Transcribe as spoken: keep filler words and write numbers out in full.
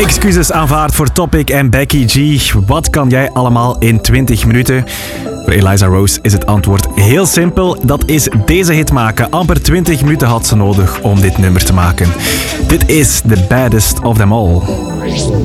Excuses aanvaard voor Topic en Becky G. Wat kan jij allemaal in twintig minuten? Voor Eliza Rose is het antwoord heel simpel. Dat is deze hit maken. Amper twintig minuten had ze nodig om dit nummer te maken. Dit is The Baddest of Them All.